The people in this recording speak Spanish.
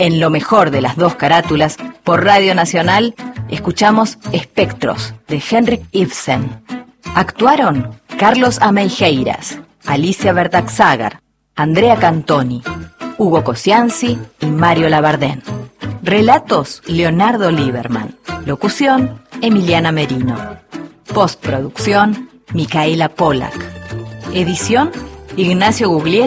En lo mejor de las dos carátulas, por Radio Nacional, escuchamos Espectros, de Henrik Ibsen. Actuaron Carlos Ameijeiras, Alicia Bertaxagar, Andrea Cantoni, Hugo Cosianzi y Mario Labardén. Relatos, Leonardo Lieberman. Locución, Emiliana Merino. Postproducción, Micaela Pollack. Edición, Ignacio Guglielmi.